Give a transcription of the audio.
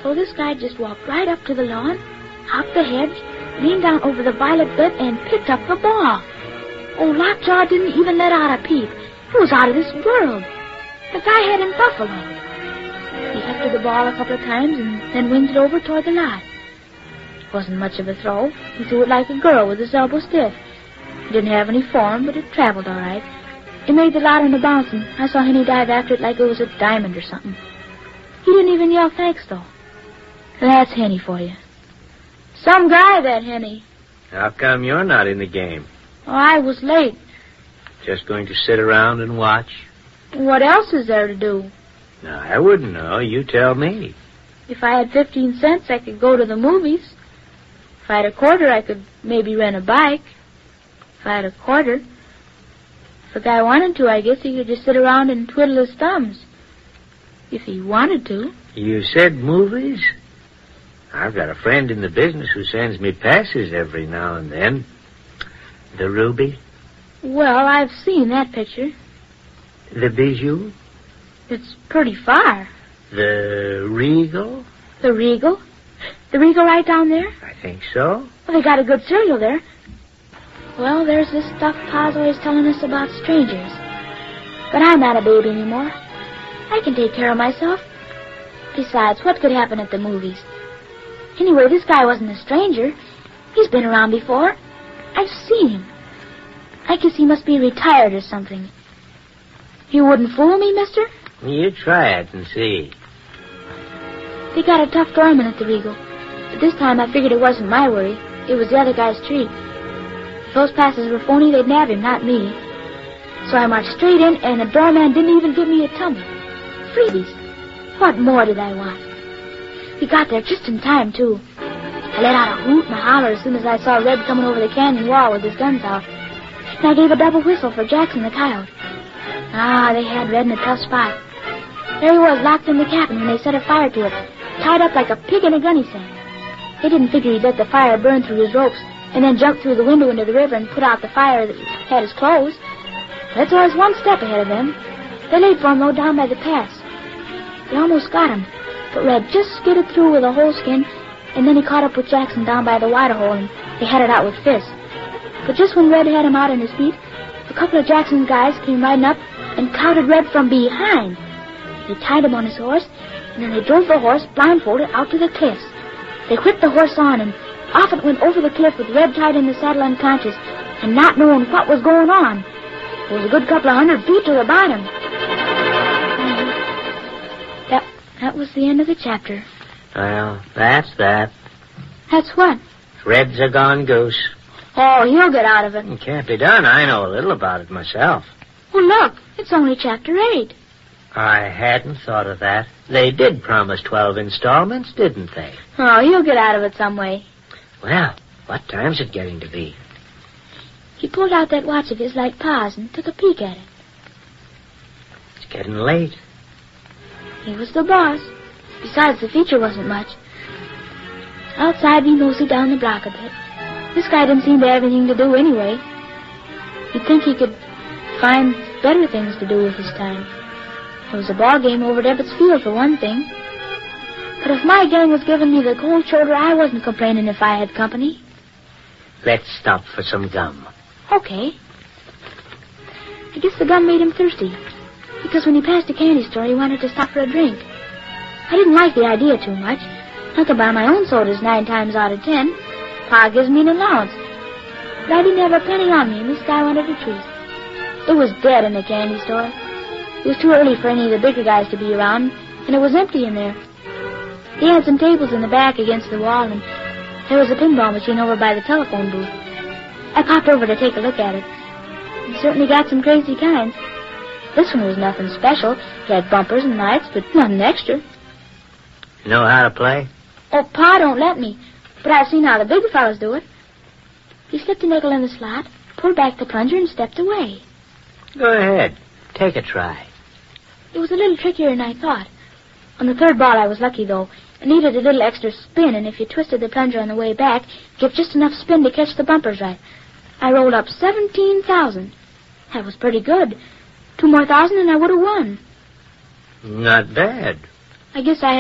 So this guy just walked right up to the lawn, hopped the hedge, leaned down over the violet bed, and picked up the ball. Oh, Lockjaw didn't even let out a peep. He was out of this world. The guy had him buffaloed. He hefted the ball a couple of times and then winged it over toward the lot. It wasn't much of a throw. He threw it like a girl with his elbow stiff. It didn't have any form, but it traveled all right. It made the lot on the bounce, and I saw Henny dive after it like it was a diamond or something. He didn't even yell thanks, though. That's Henny for you. Some guy, that Henny. How come you're not in the game? Oh, I was late. Just going to sit around and watch? What else is there to do? No, I wouldn't know. You tell me. If I had 15 cents, I could go to the movies. If I had a quarter, I could maybe rent a bike. If I had a quarter, if a guy wanted to, I guess he could just sit around and twiddle his thumbs. If he wanted to. You said movies? I've got a friend in the business who sends me passes every now and then. The Ruby? Well, I've seen that picture. The Bijou? It's pretty far. The Regal? The Regal? The Regal right down there? I think so. Well, they got a good cereal there. Well, there's this stuff Pa's always telling us about strangers. But I'm not a baby anymore. I can take care of myself. Besides, what could happen at the movies? Anyway, this guy wasn't a stranger. He's been around before. I've seen him. I guess he must be retired or something. You wouldn't fool me, mister? You try it and see. They got a tough doorman at the Regal. But this time I figured it wasn't my worry. It was the other guy's treat. If those passes were phony, they'd nab him, not me. So I marched straight in, and the doorman didn't even give me a tumble. Freebies. What more did I want? We got there just in time, too. I let out a hoot and a holler as soon as I saw Red coming over the canyon wall with his guns out. And I gave a double whistle for Jackson the coyote. Ah, they had Red in a tough spot. There he was, locked in the cabin when they set a fire to it, tied up like a pig in a gunny sack. They didn't figure he'd let the fire burn through his ropes and then jump through the window into the river and put out the fire that had his clothes. Red's always one step ahead of them. They laid for him, though, down by the pass. They almost got him, but Red just skidded through with a whole skin, and then he caught up with Jackson down by the water hole, and they had it out with fists. But just when Red had him out on his feet, a couple of Jackson's guys came riding up and clouted Red from behind. They tied him on his horse, and then they drove the horse blindfolded out to the cliffs. They whipped the horse on, and off it went over the cliff with Red tied in the saddle unconscious and not knowing what was going on. It was a good couple of 100 feet to the bottom. That was the end of the chapter. Well, that's that. That's what? Red's a gone goose. Oh, he'll get out of it. It can't be done. I know a little about it myself. Well, look, it's only chapter 8. I hadn't thought of that. They did promise 12 installments, didn't they? Oh, he'll get out of it some way. Well, what time's it getting to be? He pulled out that watch of his like Pa's and took a peek at it. It's getting late. He was the boss. Besides, the feature wasn't much. Outside, we moseyed down the block a bit. This guy didn't seem to have anything to do anyway. You'd think he could find better things to do with his time. There was a ball game over at Ebbets Field, for one thing. But if my gang was giving me the cold shoulder, I wasn't complaining if I had company. Let's stop for some gum. Okay. I guess the gum made him thirsty, because when he passed a candy store, he wanted to stop for a drink. I didn't like the idea too much. I could buy my own sodas 9 times out of 10. Pa gives me an allowance. But I didn't have a penny on me, and this guy wanted a treat. It was dead in the candy store. It was too early for any of the bigger guys to be around, and it was empty in there. They had some tables in the back against the wall, and there was a pinball machine over by the telephone booth. I popped over to take a look at it. It certainly got some crazy kinds. This one was nothing special. It had bumpers and lights, but nothing extra. Know how to play? Oh, Pa don't let me, but I've seen how the big fellas do it. He slipped a nickel in the slot, pulled back the plunger, and stepped away. Go ahead. Take a try. It was a little trickier than I thought. On the third ball, I was lucky, though. It needed a little extra spin, and if you twisted the plunger on the way back, give just enough spin to catch the bumpers right. I rolled up 17,000. That was pretty good. 2 more thousand, and I would have won. Not bad. I guess I